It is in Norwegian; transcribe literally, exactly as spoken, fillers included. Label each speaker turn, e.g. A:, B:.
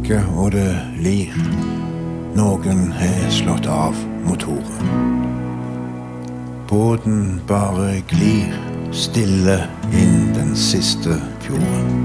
A: banker og det lir. Noen har slått av motoren. Båten bare glir stille inn den siste fjorden.